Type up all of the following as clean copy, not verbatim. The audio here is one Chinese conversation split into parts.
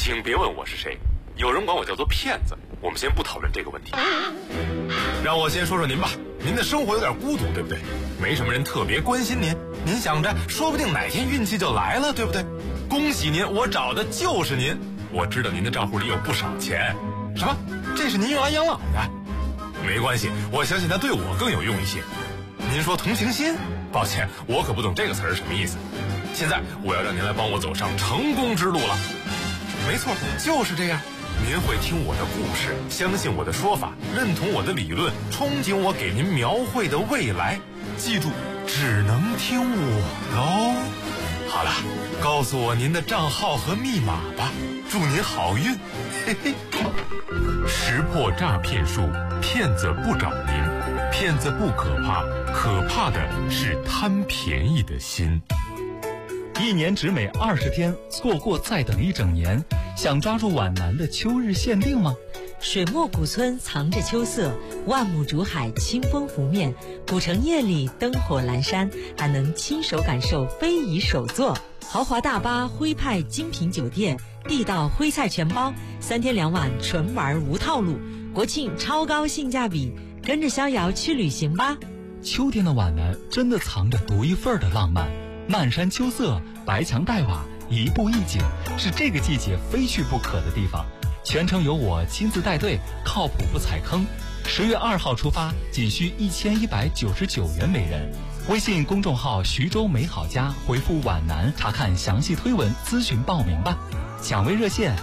请别问我是谁，有人管我叫做骗子。我们先不讨论这个问题。让我先说说您吧，您的生活有点孤独，对不对？没什么人特别关心您，您想着说不定哪天运气就来了，对不对？恭喜您，我找的就是您。我知道您的账户里有不少钱。什么？这是您用来养老的？没关系，我相信它对我更有用一些。您说同情心？抱歉，我可不懂这个词儿什么意思。现在我要让您来帮我走上成功之路了。没错，就是这样。您会听我的故事，相信我的说法，认同我的理论，憧憬我给您描绘的未来。记住，只能听我的哦。好了，告诉我您的账号和密码吧，祝您好运。嘿嘿。识破诈骗术，骗子不找您，骗子不可怕，可怕的是贪便宜的心。 一年只美20天，错过再等一整年。想抓住皖南的秋日限定吗？ 水墨古村藏着秋色，万亩竹海清风拂面，古城夜里灯火阑珊，还能亲手感受非遗手作。豪华大巴、徽派精品酒店、地道徽菜全包，3天2晚纯玩无套路，国庆超高性价比，跟着逍遥去旅行吧。 秋天的皖南真的藏着独一份的浪漫，漫山秋色，白墙黛瓦，一步一景，是这个季节非去不可的地方。全程由我亲自带队，靠谱不踩坑。10月2号出发，仅需1199元每人。微信公众号徐州美好家回复皖南查看详细推文，咨询报名吧。抢位热线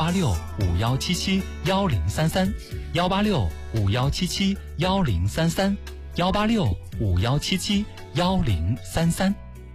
18651771033 18651771033 18651771033。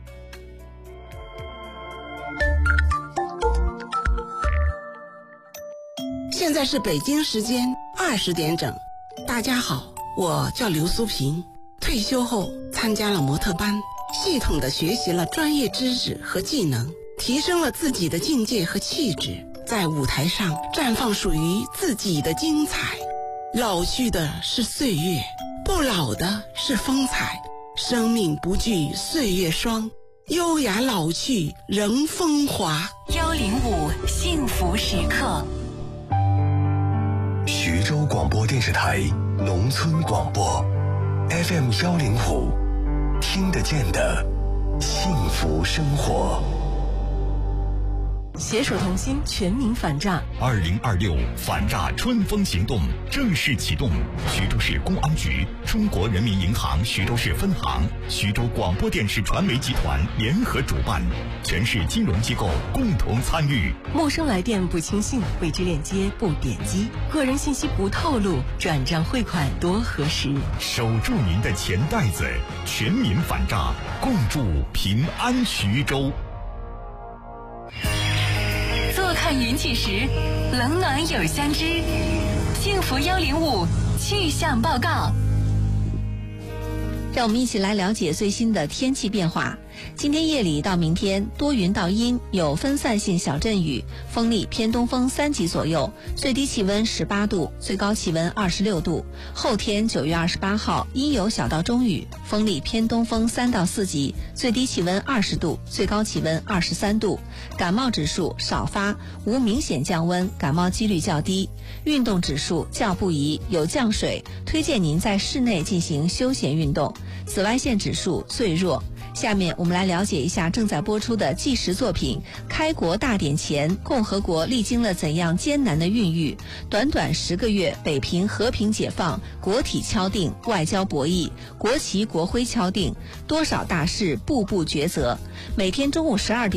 现在是北京时间20点整。大家好，我叫刘苏平，退休后参加了模特班，系统地学习了专业知识和技能，提升了自己的境界和气质，在舞台上绽放属于自己的精彩。老去的是岁月，不老的是风采。生命不惧岁月霜，优雅老去仍风华。 105幸福时刻。 徐州广播电视台农村广播 FM 105，听得见的幸福生活。 携手同心，全民反诈。 2026反诈春风行动正式启动，徐州市公安局、中国人民银行徐州市分行、徐州广播电视传媒集团联合主办，全市金融机构共同参与。 陌生来电不轻信，未知链接不点击，个人信息不透露，转账汇款多核实。 守住您的钱袋子，全民反诈，共筑平安徐州。 坐看云起时，冷暖有相知。幸福105气象报告。 让我们一起来了解最新的天气变化。今天夜里到明天多云到阴，有分散性小阵雨，风力偏东风3级左右，最低气温18度，最高气温26度。后天9月28号阴有小到中雨，风力偏东风3到4级，最低气温20度，最高气温23度。感冒指数少发，无明显降温，感冒几率较低。运动指数较不宜，有降水，推荐您在室内进行休闲运动。紫外线指数最弱。下面我们来了解一下正在播出的纪实作品《开国大典前，共和国历经了怎样艰难的孕育》。短短10个月，北平和平解放，国体敲定，外交博弈，国旗国徽敲定，多少大事步步抉择。每天中午12点。